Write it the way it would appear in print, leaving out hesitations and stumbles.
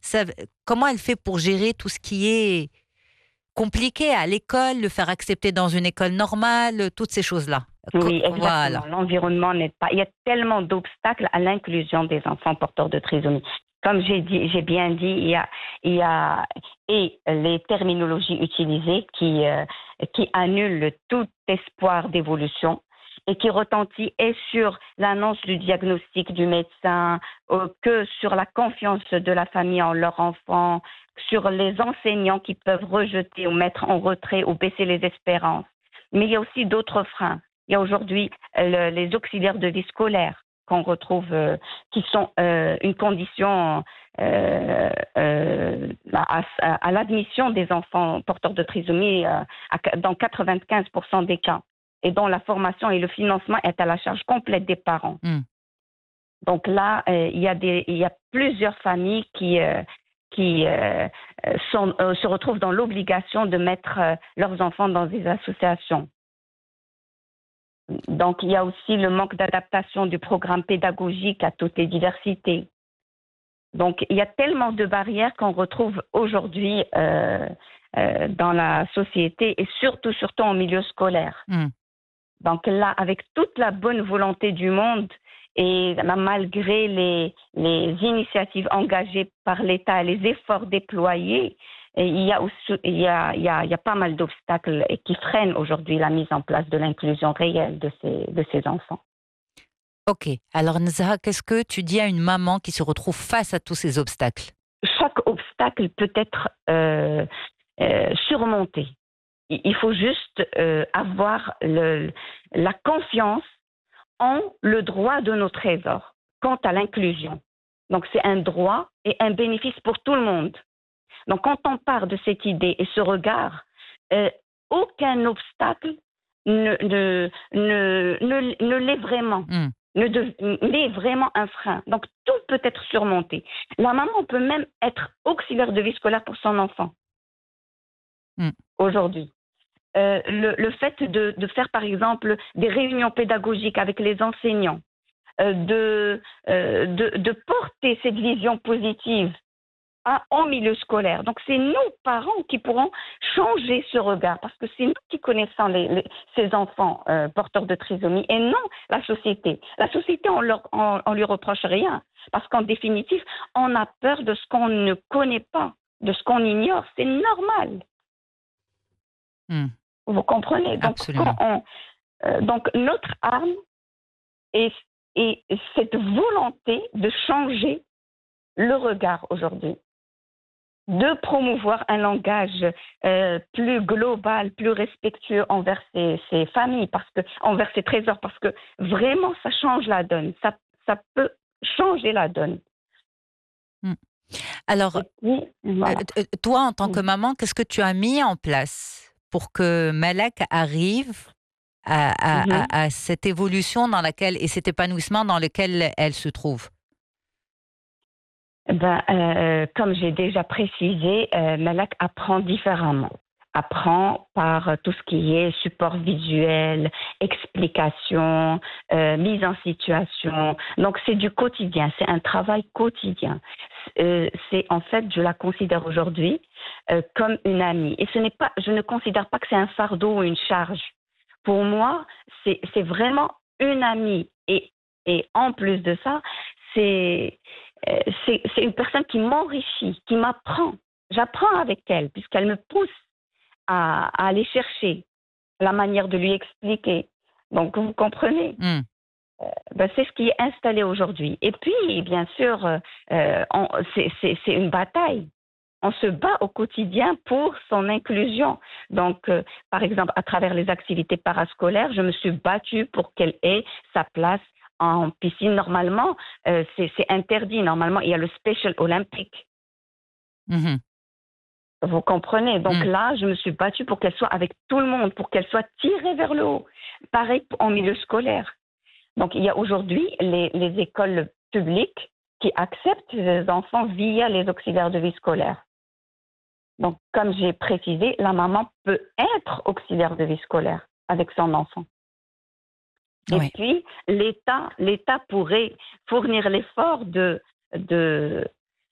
comment elle fait pour gérer tout ce qui est compliqué à l'école, le faire accepter dans une école normale, toutes ces choses-là. Oui, exactement. Voilà. L'environnement n'est pas. Il y a tellement d'obstacles à l'inclusion des enfants porteurs de trisomie. Comme j'ai bien dit, il y a et les terminologies utilisées qui annulent tout espoir d'évolution et qui retentit et sur l'annonce du diagnostic du médecin, que sur la confiance de la famille en leur enfant, sur les enseignants qui peuvent rejeter ou mettre en retrait ou baisser les espérances. Mais il y a aussi d'autres freins. Il y a aujourd'hui les auxiliaires de vie scolaire qu'on retrouve, qui sont une condition à l'admission des enfants porteurs de trisomie dans 95% des cas, et dont la formation et le financement est à la charge complète des parents. Mm. Donc là, il y a plusieurs familles qui se retrouvent dans l'obligation de mettre leurs enfants dans des associations. Donc, il y a aussi le manque d'adaptation du programme pédagogique à toutes les diversités. Donc, il y a tellement de barrières qu'on retrouve aujourd'hui dans la société et surtout en milieu scolaire. Mm. Donc là, avec toute la bonne volonté du monde et malgré les initiatives engagées par l'État et les efforts déployés, il y a pas mal d'obstacles qui freinent aujourd'hui la mise en place de l'inclusion réelle de ces enfants. Ok. Alors, Nezha, qu'est-ce que tu dis à une maman qui se retrouve face à tous ces obstacles? Chaque obstacle peut être surmonté. Il faut juste avoir la confiance en le droit de nos trésors quant à l'inclusion. Donc, c'est un droit et un bénéfice pour tout le monde. Donc, quand on part de cette idée et ce regard, aucun obstacle ne l'est vraiment, n'est vraiment un frein. Donc, tout peut être surmonté. La maman peut même être auxiliaire de vie scolaire pour son enfant aujourd'hui. Le fait de faire, par exemple, des réunions pédagogiques avec les enseignants, de porter cette vision positive en milieu scolaire. Donc, c'est nous, parents, qui pourrons changer ce regard, parce que c'est nous qui connaissons ces enfants porteurs de trisomie et non la société. La société, on lui reproche rien, parce qu'en définitive, on a peur de ce qu'on ne connaît pas, de ce qu'on ignore. C'est normal. Vous comprenez? Donc, donc notre arme est cette volonté de changer le regard aujourd'hui, de promouvoir un langage plus global, plus respectueux envers ces familles, envers ces trésors, parce que vraiment, ça change la donne. Ça peut changer la donne. Alors, puis, voilà. Toi, en tant que maman, qu'est-ce que tu as mis en place pour que Malak arrive à cette évolution dans laquelle, et cet épanouissement dans lequel elle se trouve? Comme j'ai déjà précisé, Malak apprend différemment. Apprend par tout ce qui est support visuel, explication, mise en situation. Donc, c'est du quotidien, c'est un travail quotidien. En fait, je la considère aujourd'hui comme une amie. Et je ne considère pas que c'est un fardeau ou une charge. Pour moi, c'est vraiment une amie. Et en plus de ça, c'est une personne qui m'enrichit, qui m'apprend. J'apprends avec elle, puisqu'elle me pousse à aller chercher la manière de lui expliquer. Donc, vous comprenez? C'est ce qui est installé aujourd'hui. Et puis, bien sûr, c'est une bataille. On se bat au quotidien pour son inclusion. Donc, par exemple, à travers les activités parascolaires, je me suis battue pour qu'elle ait sa place en piscine. Normalement, c'est interdit. Normalement, il y a le Special Olympic. Vous comprenez? Donc là, je me suis battue pour qu'elle soit avec tout le monde, pour qu'elle soit tirée vers le haut. Pareil en milieu scolaire. Donc, il y a aujourd'hui les écoles publiques qui acceptent les enfants via les auxiliaires de vie scolaire. Donc, comme j'ai précisé, la maman peut être auxiliaire de vie scolaire avec son enfant. Et puis, l'État pourrait fournir l'effort de